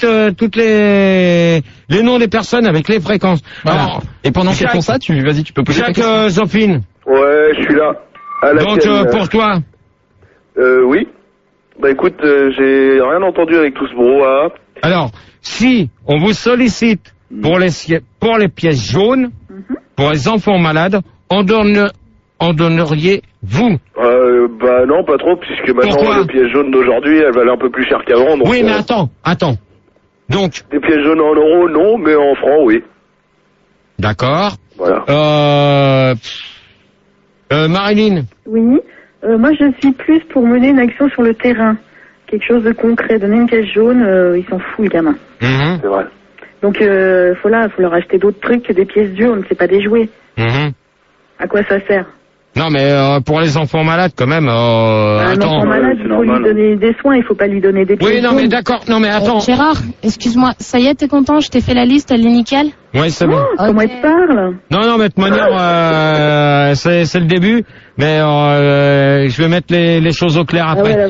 les noms des personnes avec les fréquences. Voilà. Alors, et pendant qu'ils font ça, tu peux poser ta question. Zofine. Ouais, je suis là. Donc, pour toi? Oui. Bah écoute, j'ai rien entendu avec tout ce brouhaha. Alors, si on vous sollicite pour les pièces jaunes, pour les enfants malades, en donneriez-vous? Bah non, pas trop, puisque maintenant les pièces jaunes d'aujourd'hui, elles valent un peu plus cher qu'avant. Oui, mais attends. Donc. Des pièces jaunes en euros, non, mais en francs, oui. D'accord. Voilà. Marilyn. Oui. Moi, je suis plus pour mener une action sur le terrain. Quelque chose de concret. Donner une pièce jaune, ils s'en foutent, les gamins. C'est vrai. Donc, faut leur acheter d'autres trucs que des pièces jaunes. C'est pas des jouets. À quoi ça sert? Non, mais pour les enfants malades, quand même. Un enfant malade, il faut lui donner des soins, il faut pas lui donner des pièces Oui, non, jaunes. mais d'accord. Non, mais attends. Gérard, excuse-moi, ça y est, t'es content? Je t'ai fait la liste, elle est nickel? Oui, c'est bon. Comment elle te parle? Non, mais de toute manière, c'est le début. Mais je vais mettre les choses au clair après.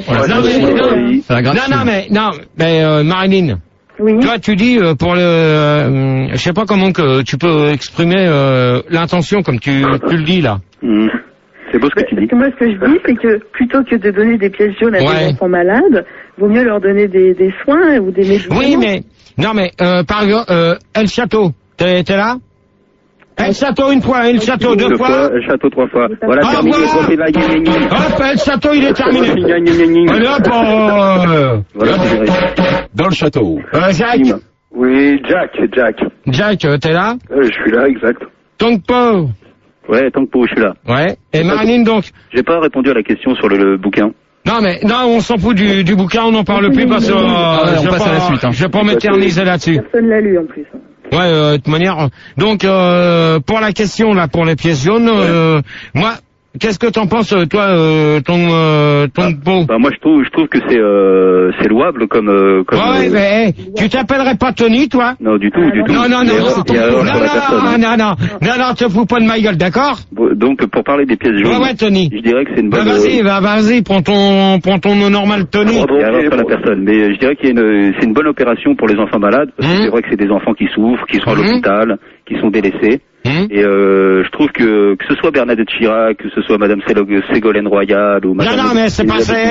Non, mais Marilyn. Oui. Toi, tu dis pour le, je sais pas comment que tu peux exprimer l'intention comme tu le dis là. C'est beau ce que tu dis. Parce que moi, ce que je dis, c'est que plutôt que de donner des pièces jaunes à des enfants malades, vaut mieux leur donner des soins ou des médicaments. Oui, mais par exemple, El Château, t'es là? El Château une fois, El Château deux fois. El Château 3 fois. Voilà, terminé. Hop, El Château, il est terminé. Allez hop, voilà, dans le château. Jacques. Oui, Jack. Jack, t'es là? Je suis là, exact. Tongpo. Ouais, Tongpo, je suis là. Ouais. Et Marilyn, donc? J'ai pas répondu à la question sur le bouquin. Non, on s'en fout du bouquin, on n'en parle plus parce que on passe à la suite. Je vais pas m'éterniser là-dessus. Personne l'a lu en plus. Ouais, de toute manière. Donc, pour la question là, pour les pièces jaunes, moi, qu'est-ce que t'en penses, toi, ton pot? Bah moi, je trouve que c'est louable comme. Ouais, mais tu t'appellerais pas Tony, toi? Non, du tout. Non, te fous pas de ma gueule, d'accord? Donc, pour parler des pièces jaunes. Ouais, Tony. Je dirais que c'est une bonne. Vas-y, prends ton nom normal, Tony. Et alors, pas la personne. Mais je dirais que c'est une bonne opération pour les enfants malades, parce que c'est vrai que c'est des enfants qui souffrent, qui sont à l'hôpital, qui sont délaissés. Et je trouve que ce soit Bernadette Chirac, que ce soit Madame Ségolène Royal ou Madame... Non, mais c'est pas ça.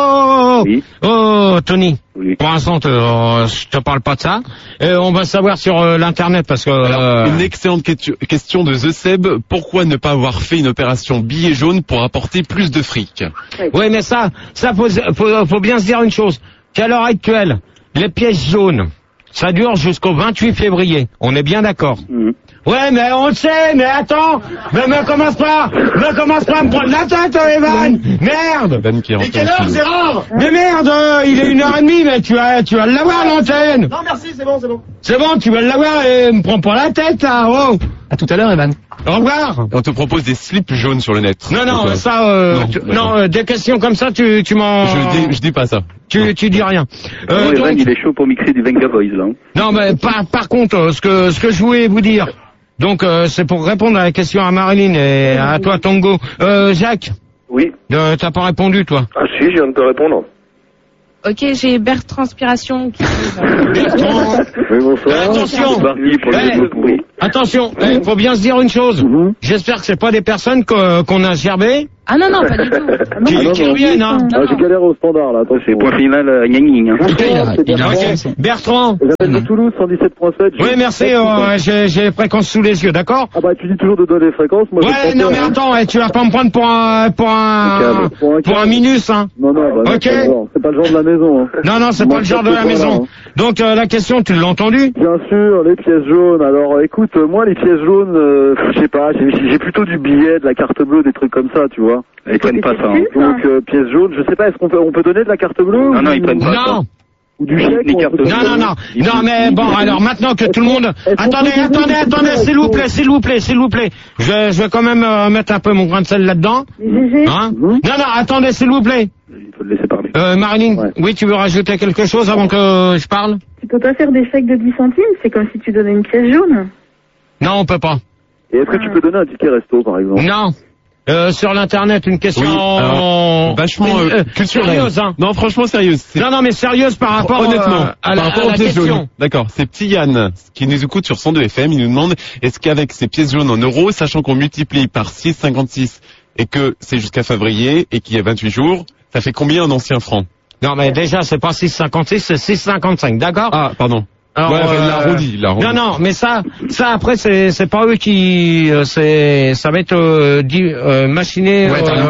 Tony. Oui. Pour l'instant, je te parle pas de ça. On va savoir sur l'internet parce que... Alors, une excellente question de The Seb. Pourquoi ne pas avoir fait une opération billet jaune pour apporter plus de fric? Oui, mais ça faut bien se dire une chose. Qu'à l'heure actuelle, les pièces jaunes, ça dure jusqu'au 28 février. On est bien d'accord. Ouais, mais on le sait, mais attends, mais me commence pas à me prendre la tête, Evan. Merde. Et quelle heure, Gérard? Mais merde, il est 1h30, mais tu vas l'avoir l'antenne. Non, merci, c'est bon. C'est bon, tu vas l'avoir et me prends pas la tête, là, oh. À tout à l'heure, Evan. Au revoir. On te propose des slips jaunes sur le net. Non, des questions comme ça, tu m'en... Je dis pas ça. Tu dis rien. Evan, il est chaud pour mixer du Venga Boys, là. Non, mais par contre, ce que je voulais vous dire, donc c'est pour répondre à la question à Marilyn et à toi, Tongo. Jacques. Oui. T'as pas répondu, toi? Ah si, je viens de te répondre. Ok, j'ai Transpiration qui... Bertrand. Oui, bonsoir. Attention, faut bien se dire une chose. J'espère que c'est pas des personnes qu'on a gerbées. Ah non, pas du tout. Qui reviennent, hein. J'ai galéré au standard, là. Attention. C'est point final, Bertrand. J'appelle de Toulouse, 117.7. Oui, merci, j'ai les fréquences sous les yeux, d'accord? Ah bah, tu dis toujours de donner les fréquences, moi ouais, non, mais attends, tu vas pas me prendre pour un minus, hein. Non, bah, ok. C'est pas le genre de la maison, hein. Non, c'est pas le genre de la maison. Donc, la question, tu l'as entendue? Bien sûr, les pièces jaunes. Alors, écoute, moi, les pièces jaunes, je sais pas, j'ai plutôt du billet, de la carte bleue, des trucs comme ça, tu vois. Ils prennent pas ça. Donc, pièces jaunes, je sais pas, est-ce qu'on peut donner de la carte bleue? Non, ils prennent pas ça. Ou du chèque? Non, mais bon, alors maintenant que tout le monde... Attendez, s'il vous plaît. Je vais quand même mettre un peu mon grain de sel là-dedans. Hein? Non, attendez, s'il vous plaît. Il faut le laisser parler. Marilyn, oui, tu veux rajouter quelque chose avant que je parle? Tu peux pas faire des chèques de 10 centimes, c'est comme si tu donnais une pièce jaune. Non, on peut pas. Et est-ce que tu peux donner un ticket resto, par exemple? Non. sur l'internet une question vachement sérieuse, hein. Non, franchement sérieuse. Non, mais sérieuse par rapport honnêtement, à par rapport la aux pièces question. jaunes. D'accord. C'est petit Yann qui nous écoute sur 102 FM. Il nous demande est-ce qu'avec ces pièces jaunes en euros, sachant qu'on multiplie par 6,56 et que c'est jusqu'à février et qu'il y a 28 jours, ça fait combien en anciens francs? Non, mais déjà c'est pas 6,56, c'est 6,55, d'accord? Ah, pardon. Alors, ouais, il l'a arrondi. Non, mais ça après c'est pas eux qui, ça va être machiné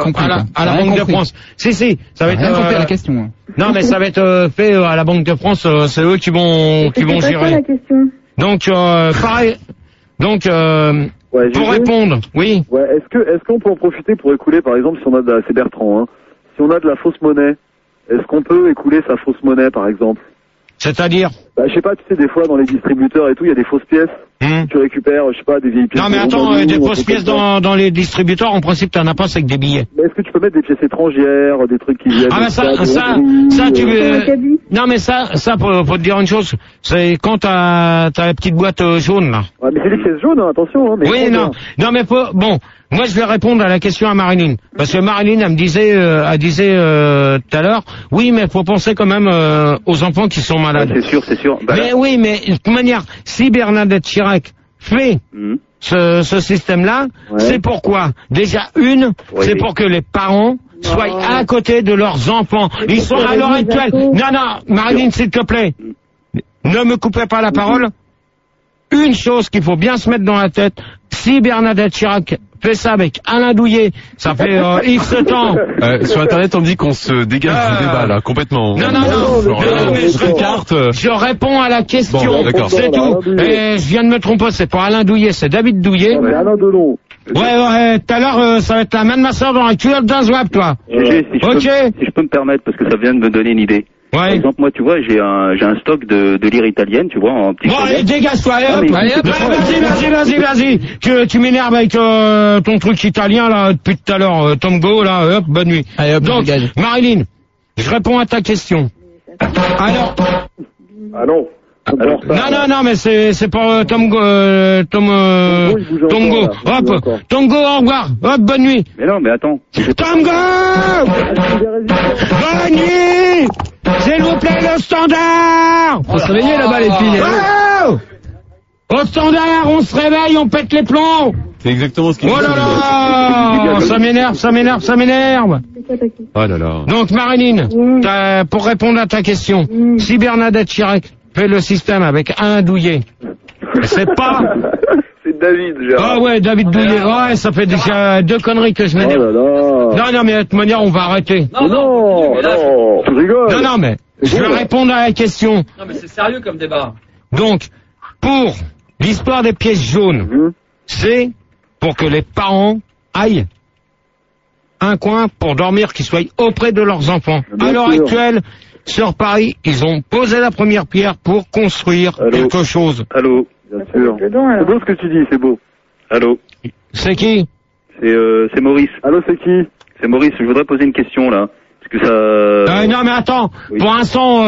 à la Banque de France. Si, ça va être. compris la question. Non, mais ça va être fait à la Banque de France. C'est eux qui vont gérer. Quoi, la question? Donc pareil. Donc pour répondre, oui. Ouais, est-ce qu'on peut en profiter pour écouler, par exemple, si on a c'est Bertrand, hein, si on a de la fausse monnaie, est-ce qu'on peut écouler sa fausse monnaie, par exemple? C'est-à-dire? Bah, je sais pas, tu sais, des fois, dans les distributeurs et tout, il y a des fausses pièces. Tu récupères, je sais pas, des vieilles pièces. Non, mais attends, des fausses pièces dans les distributeurs, en principe, t'en as pas, c'est que des billets. Mais est-ce que tu peux mettre des pièces étrangères, des trucs qui viennent? Ah, mais ça, tu veux... Non, mais ça, faut te dire une chose. C'est quand t'as la petite boîte jaune, là. Ouais, mais c'est des pièces jaunes, hein, attention, hein. Mais oui, non, mais bon. Moi, je vais répondre à la question à Marilyn. Parce que Marilyn, elle disait tout à l'heure, oui, mais faut penser quand même aux enfants qui sont malades. Ouais, c'est sûr. Bah, mais oui, mais de toute manière, si Bernadette Chirac fait ce système-là, c'est pourquoi? Déjà, c'est pour que les parents soient à côté de leurs enfants. Ils sont à l'heure actuelle. Non, Marilyn, s'il te plaît, ne me coupez pas la parole. Une chose qu'il faut bien se mettre dans la tête, si Bernadette Chirac fait ça avec Alain Douillet, ça fait X temps. Sur Internet, on dit qu'on se dégage du débat, là, complètement. Non, mais je réponds à la question. Bon, c'est tout. Et je viens de me tromper, c'est pas Alain Douillet, c'est David Douillet. Ouais, Alain Delon. Ouais, tout à l'heure, ça va être la main de ma soeur dans la culotte d'un zouap, toi. Si je peux me permettre, parce que ça vient de me donner une idée. Ouais. Par exemple, moi, tu vois, j'ai un stock de lire italienne, tu vois, en petit. Bon, allez, dégage-toi, vas-y. Tu m'énerves avec ton truc italien, là, depuis tout à l'heure, Tomgo, là, hop, bonne nuit. Allez, hop, donc, dégage. Marilyn, je réponds à ta question. Alors. Ah non. Non, mais c'est pour Tomgo, hop, Tomgo, au revoir, hop, bonne nuit. Mais non, mais attends. Tomgo! Bonne nuit! S'il vous plaît, le standard! Faut se réveiller là-bas, les filles. Oh! Au standard, on se réveille, on pète les plombs! C'est exactement ce qu'il Oh là là! Ça m'énerve! Oh là là. Donc, Marilyn, pour répondre à ta question, si Bernadette Chirac fait le système avec Alain Douillet, c'est pas... C'est David, Gérard. Ah ouais, David Douillet, ouais, ça fait déjà 2 conneries que je m'énerve. Oh là là. Non, mais de toute manière, on va arrêter. Non, tu rigoles. Non, mais je vais répondre à la question. Non, mais c'est sérieux comme débat. Donc, pour l'histoire des pièces jaunes, c'est pour que les parents aillent un coin pour dormir, qu'ils soient auprès de leurs enfants. Bien à l'heure sûr. actuelle, sur Paris, ils ont posé la première pierre pour construire quelque chose. Allô. Bien sûr. C'est beau ce que tu dis, c'est beau. Allô. C'est qui? C'est Maurice. Allô, c'est qui? C'est Maurice. Je voudrais poser une question là, parce que ça. Non, mais attends. Pour l'instant,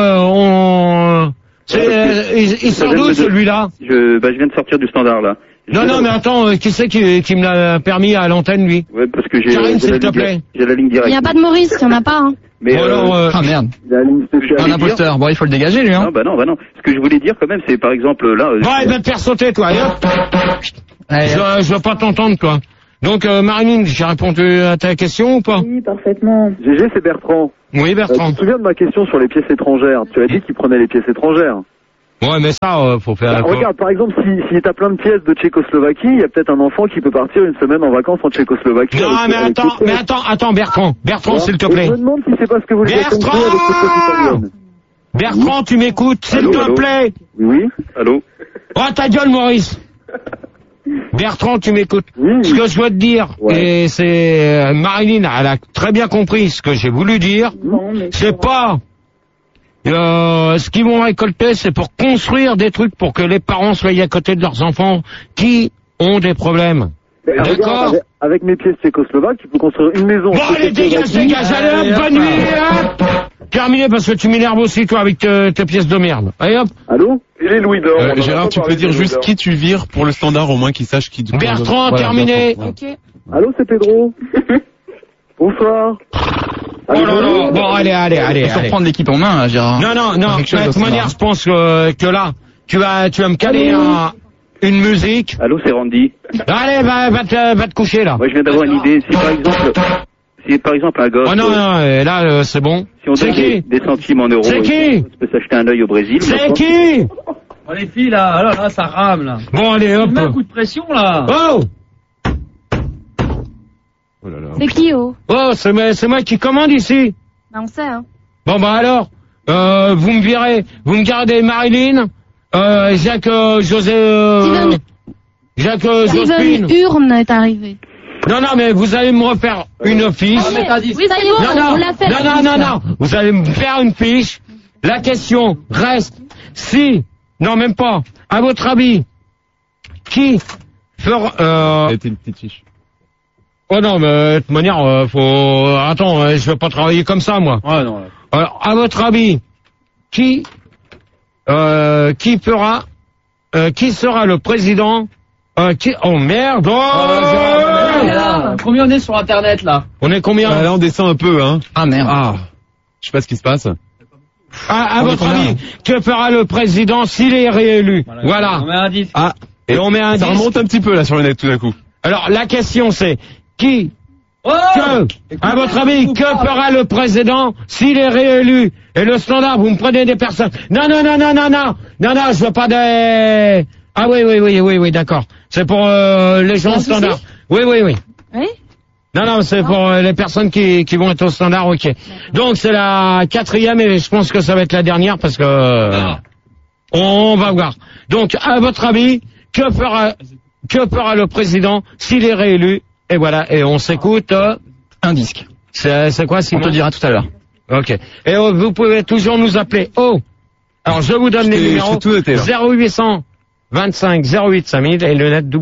il sort d'où celui-là? Je viens de sortir du standard là. Non, mais attends, qui c'est qui me l'a permis à l'antenne, lui? Ouais, parce que j'ai. Karine, s'il te plaît. J'ai la ligne directe. Il n'y a pas de Maurice, il n'y en a pas, hein. Mais Ah merde. Un imposteur. Bon, il faut le dégager, lui, hein. Non, bah non. Ce que je voulais dire quand même, c'est par exemple là. Bon, il va te faire sauter, toi. Je veux pas t'entendre, toi. Donc, Marilyn, j'ai répondu à ta question ou pas? Oui, parfaitement. GG, c'est Bertrand. Oui, Bertrand. Tu te souviens de ma question sur les pièces étrangères? Tu as dit qu'il prenait les pièces étrangères. Ouais, mais ça, faut faire... regarde, par exemple, si t'as plein de pièces de Tchécoslovaquie, il y a peut-être un enfant qui peut partir une semaine en vacances en Tchécoslovaquie. Non, mais attends, Bertrand, s'il te plaît. Je me demande si c'est parce que vous le faites compris avec les pièces italiennes. Bertrand, tu m'écoutes, s'il te plaît. Oui. Allô. Oh, ta gueule, Maurice. Bertrand, tu m'écoutes. Oui. Ce que je dois te dire, et c'est Marilyn, elle a très bien compris ce que j'ai voulu dire. C'est pas ce qu'ils vont récolter, c'est pour construire des trucs pour que les parents soient à côté de leurs enfants qui ont des problèmes. D'accord. Avec mes pièces tchécoslovaques, tu peux construire une maison. Bon, allez, dégage, allez, hop, bonne nuit, hop. Terminé, parce que tu m'énerves aussi, toi, avec tes pièces de merde. Allez, hop. Allô? Il est Louis d'Or. Gérard, tu peux dire juste qui tu vires pour le standard, au moins qu'ils sachent qui... Bertrand, terminé. Ok. Allô, c'est Pedro. Bonsoir. Oh là là. Bon, allez. Faut reprendre l'équipe en main, Gérard. Non. De toute manière, je pense que là, tu vas me caler une musique. Allô, c'est Randy. Allez, va te coucher, là. Moi, je viens d'avoir une idée. Si par exemple un gosse... Oh non, là, c'est bon. Si on donne des centimes en euros... C'est qui? On peut s'acheter un œil au Brésil. C'est qui? Oh les filles, là, ça rame, là. Bon, allez, hop. Un coup de pression, là. Oh! Oh là là. C'est qui, oh? Oh, c'est moi qui commande ici. Bah, on sait, hein. Bon, bah alors, vous me gardez Marilyn, Jacques Jospin. Steven Urne est arrivé. Non, mais vous allez me refaire une fiche. Oui, ça y est, on l'a fait. Non. Vous allez me faire une fiche. La question reste non, même pas. À votre avis, qui fera... C'était une petite fiche. Oh non, mais de toute manière, Attends, je vais pas travailler comme ça, moi. Ouais, non. Alors, à votre avis, qui sera le président Oh merde! Combien on est sur Internet, là? On est combien? Là, on descend un peu, hein. Ah, merde. Je sais pas ce qui se passe. À votre avis, que fera le président s'il est réélu? Voilà. On met un disque. Et on met un Ça disque. remonte un petit peu, là, sur le net, tout d'un coup. Alors, la question, c'est, à votre avis, que fera le président s'il est réélu? Et le standard, vous me prenez des personnes. Non, je veux pas des... Ah oui, d'accord. C'est pour les gens au standard. Oui. Oui? Non, c'est pour les personnes qui vont être au standard, ok. Donc c'est la 4e et je pense que ça va être la dernière parce que on va voir. Donc, à votre avis, que fera le président s'il est réélu? Et voilà, et on s'écoute un disque. C'est quoi, Simon? On te dira tout à l'heure. Ok. Et vous pouvez toujours nous appeler. Alors je vous donne les numéros. 0800 25 08 5000 et le net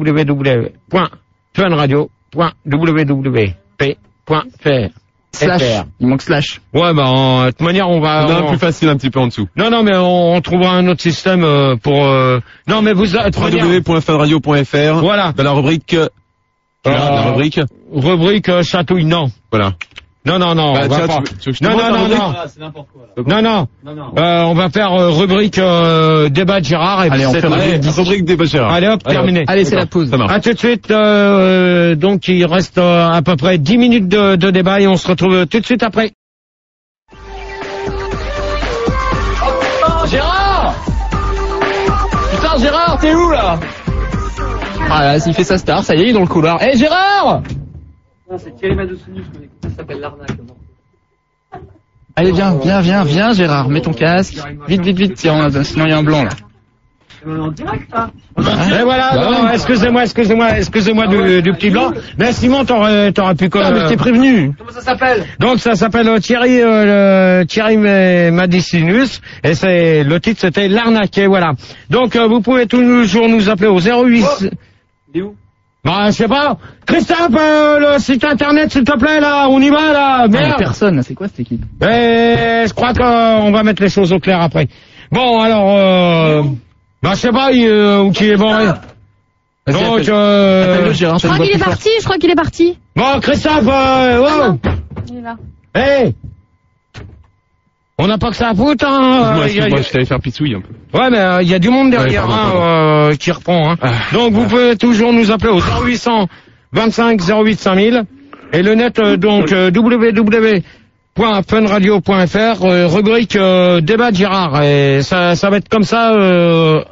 www.funradio.wwp.fr. Slash. Il manque slash. Ouais, de toute manière, on va... On a un plus facile un petit peu en dessous. Non, mais on trouvera un autre système pour... Non, mais vous... www.funradio.fr. Voilà. Dans la rubrique... la rubrique chatouille, non. Voilà. Non, on va pas. C'est n'importe quoi. Non. On va faire rubrique débat de Gérard. Allez, on fait rubrique débat de Gérard. Allez, hop, terminé. Allez, c'est la pause. Ça marche. À tout de suite. Donc, il reste à peu près 10 minutes de débat et on se retrouve tout de suite après. Oh, Gérard! Putain, Gérard, t'es où, là? Ah là, s'il fait sa star, ça y est, il est dans le couloir. Hé, Gérard! Non, c'est Thierry Madoucinus, ça s'appelle l'arnaque. Allez, viens, Gérard, mets ton casque. Vite, sinon il y a un blanc, là. Et voilà, excusez-moi du petit blanc. Mais Simon, t'aurais pu quoi? Mais je t'ai prévenu. Comment ça s'appelle? Donc ça s'appelle Thierry Madoucinus et le titre c'était l'arnaqué, voilà. Donc vous pouvez toujours nous appeler au 08. Il est où? Je sais pas. Christophe, le site internet, s'il te plaît, là, on y va, là. Merde. Personne, c'est quoi cette équipe? Je crois qu'on va mettre les choses au clair après. Bon, alors, je sais pas, où qui est bon. Donc, je crois qu'il est parti. Bon, Christophe, Il est là. Hey! On n'a pas que ça à foutre, hein. Moi, je t'allais faire pissouille un peu. Ouais, mais il y a du monde derrière, qui reprend, hein. Donc, vous pouvez toujours nous appeler au 0800 25 08 5000 et le net, www.funradio.fr, rubrique débat de Gérard. Et ça va être comme ça,